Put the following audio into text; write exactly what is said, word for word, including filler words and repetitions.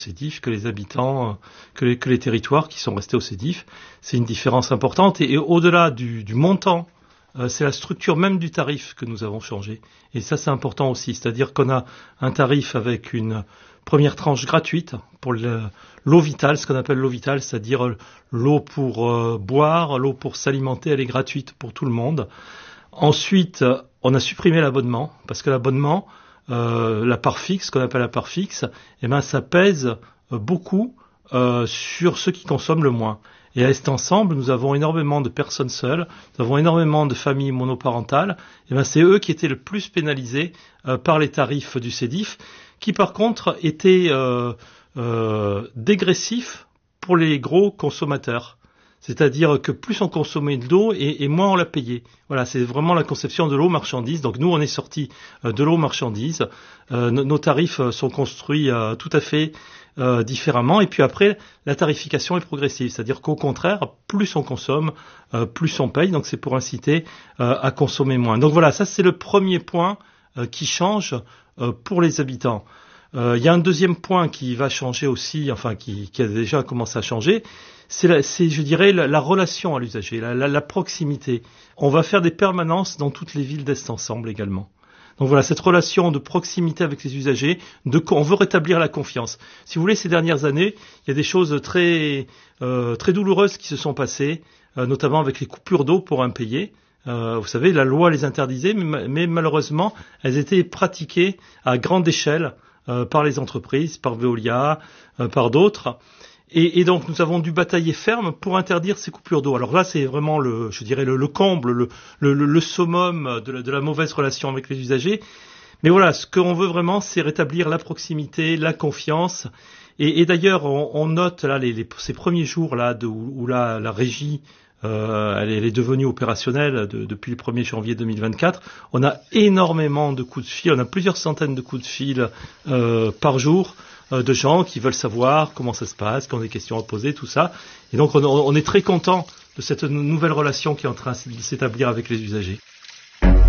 Sédif que les habitants, que les, que les territoires qui sont restés au Sédif. C'est une différence importante et, et au-delà du, du montant, euh, c'est la structure même du tarif que nous avons changé. Et ça, c'est important aussi, c'est-à-dire qu'on a un tarif avec une première tranche gratuite pour le, l'eau vitale, ce qu'on appelle l'eau vitale, c'est-à-dire l'eau pour euh, boire, l'eau pour s'alimenter, elle est gratuite pour tout le monde. Ensuite, on a supprimé l'abonnement parce que l'abonnement, Euh, la part fixe, ce qu'on appelle la part fixe, eh ben, ça pèse euh, beaucoup euh, sur ceux qui consomment le moins. Et à cet ensemble, nous avons énormément de personnes seules, nous avons énormément de familles monoparentales. Eh ben, c'est eux qui étaient le plus pénalisés euh, par les tarifs du Sédif, qui par contre étaient euh, euh, dégressifs pour les gros consommateurs. C'est-à-dire que plus on consommait de l'eau et, et moins on la payait. Voilà, c'est vraiment la conception de l'eau marchandise. Donc nous, on est sorti euh, de l'eau marchandise. Euh, nos, nos tarifs sont construits euh, tout à fait euh, différemment. Et puis après, la tarification est progressive. C'est-à-dire qu'au contraire, plus on consomme, euh, plus on paye. Donc c'est pour inciter euh, à consommer moins. Donc voilà, ça c'est le premier point euh, qui change euh, pour les habitants. Il euh, y a un deuxième point qui va changer aussi, enfin qui, qui a déjà commencé à changer, c'est, la, c'est je dirais, la, la relation à l'usager, la, la, la proximité. On va faire des permanences dans toutes les villes d'Est Ensemble également. Donc voilà, cette relation de proximité avec les usagers, de, on veut rétablir la confiance. Si vous voulez, ces dernières années, il y a des choses très, euh, très douloureuses qui se sont passées, euh, notamment avec les coupures d'eau pour impayés. Euh, vous savez, la loi les interdisait, mais, mais malheureusement, elles étaient pratiquées à grande échelle euh, par les entreprises, par Veolia, euh, par d'autres. Et, et donc, nous avons dû batailler ferme pour interdire ces coupures d'eau. Alors là, c'est vraiment le, je dirais, le, le comble, le, le, le summum de la, de la mauvaise relation avec les usagers. Mais voilà, ce qu'on veut vraiment, c'est rétablir la proximité, la confiance. Et, et d'ailleurs, on, on note là les, les, ces premiers jours là de, où, où la, la régie Euh, elle, elle est devenue opérationnelle de, depuis le premier janvier deux mille vingt-quatre. On a énormément de coups de fil, on a plusieurs centaines de coups de fil euh, par jour euh, de gens qui veulent savoir comment ça se passe, qui ont des questions à poser, tout ça. Et donc on, on est très content de cette nouvelle relation qui est en train de s'établir avec les usagers.